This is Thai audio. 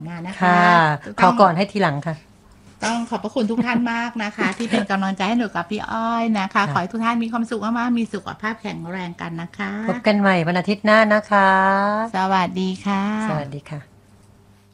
มานะค่ะคะขอก่อนให้ทีหลังค่ะต้องขอบพระคุณทุกท่านมากนะคะ ที่เป็นกำลังใจให้หนูกับพี่อ้อยนะคะค่ะขอให้ทุกท่านมีความสุขมากๆมีสุขภาพแข็งแรงกันนะคะพบกันใหม่วันอาทิตย์หน้านะคะสวัสดีค่ะสวัสดีค่ะ